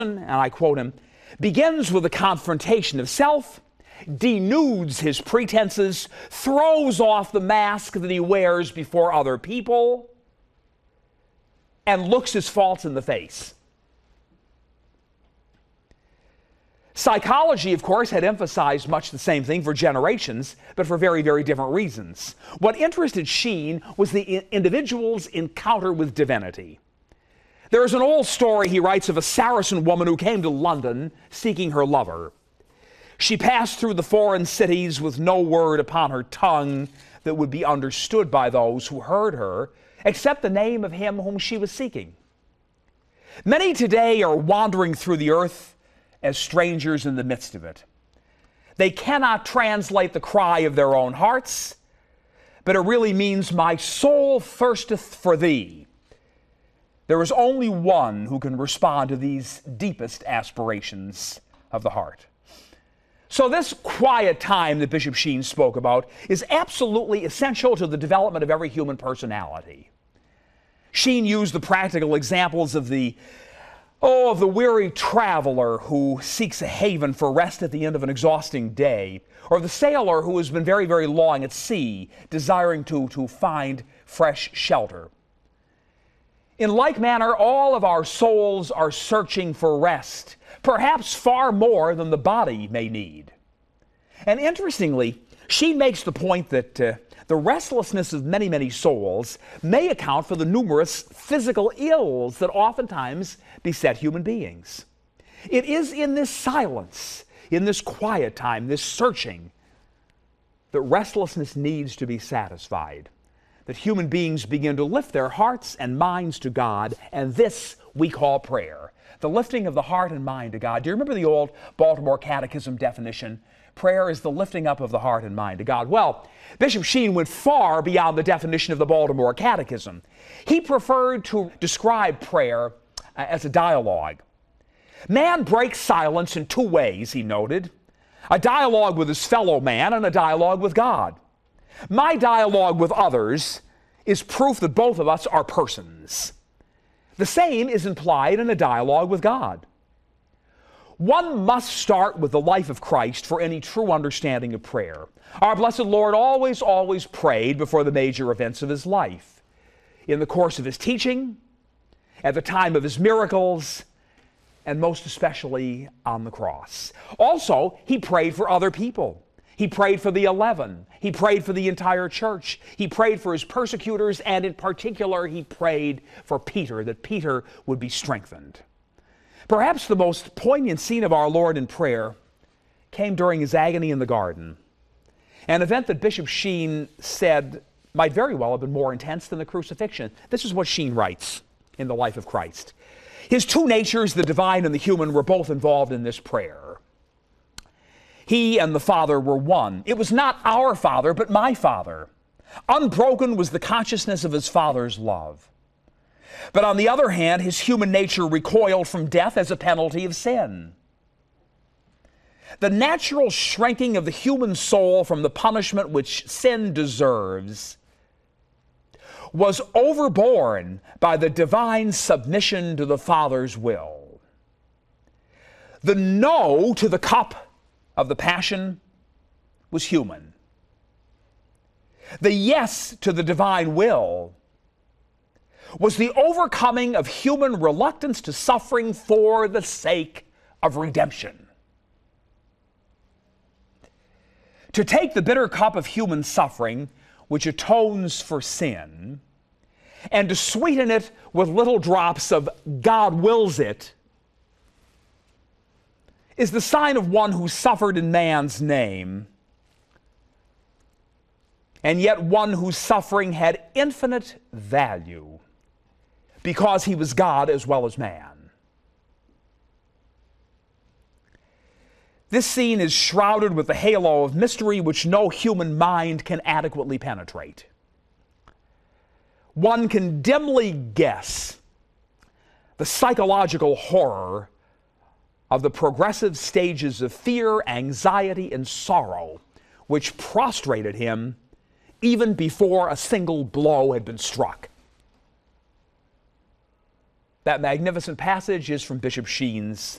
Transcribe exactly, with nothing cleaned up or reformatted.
and I quote him, begins with a confrontation of self, denudes his pretenses, throws off the mask that he wears before other people, and looks his faults in the face. Psychology, of course, had emphasized much the same thing for generations, but for very, very different reasons. What interested Sheen was the individual's encounter with divinity. There is an old story, he writes, of a Saracen woman who came to London seeking her lover. She passed through the foreign cities with no word upon her tongue that would be understood by those who heard her, except the name of him whom she was seeking. Many today are wandering through the earth as strangers in the midst of it. They cannot translate the cry of their own hearts, but it really means, my soul thirsteth for thee. There is only one who can respond to these deepest aspirations of the heart. So this quiet time that Bishop Sheen spoke about is absolutely essential to the development of every human personality. Sheen used the practical examples of the Oh, of the weary traveler who seeks a haven for rest at the end of an exhausting day, or the sailor who has been very, very long at sea, desiring to, to find fresh shelter. In like manner, all of our souls are searching for rest, perhaps far more than the body may need. And interestingly, she makes the point that uh, the restlessness of many, many souls may account for the numerous physical ills that oftentimes beset human beings. It is in this silence, in this quiet time, this searching, that restlessness needs to be satisfied, that human beings begin to lift their hearts and minds to God, and this we call prayer. The lifting of the heart and mind to God. Do you remember the old Baltimore Catechism definition? Prayer is the lifting up of the heart and mind to God. Well, Bishop Sheen went far beyond the definition of the Baltimore Catechism. He preferred to describe prayer as a dialogue. Man breaks silence in two ways, he noted. A dialogue with his fellow man and a dialogue with God. My dialogue with others is proof that both of us are persons. The same is implied in a dialogue with God. One must start with the life of Christ for any true understanding of prayer. Our blessed Lord always, always prayed before the major events of his life. In the course of his teaching, at the time of his miracles, and most especially on the cross. Also, he prayed for other people. He prayed for the eleven. He prayed for the entire church. He prayed for his persecutors, and in particular, he prayed for Peter, that Peter would be strengthened. Perhaps the most poignant scene of our Lord in prayer came during his agony in the garden, an event that Bishop Sheen said might very well have been more intense than the crucifixion. This is what Sheen writes in the life of Christ. His two natures, the divine and the human, were both involved in this prayer. He and the Father were one. It was not our Father, but my Father. Unbroken was the consciousness of his Father's love. But on the other hand, his human nature recoiled from death as a penalty of sin. The natural shrinking of the human soul from the punishment which sin deserves was overborne by the divine submission to the Father's will. The no to the cup of the passion was human. The yes to the divine will was the overcoming of human reluctance to suffering for the sake of redemption. To take the bitter cup of human suffering, which atones for sin, and to sweeten it with little drops of God wills it, is the sign of one who suffered in man's name, and yet one whose suffering had infinite value, because he was God as well as man. This scene is shrouded with the halo of mystery which no human mind can adequately penetrate. One can dimly guess the psychological horror of the progressive stages of fear, anxiety, and sorrow which prostrated him even before a single blow had been struck. That magnificent passage is from Bishop Sheen's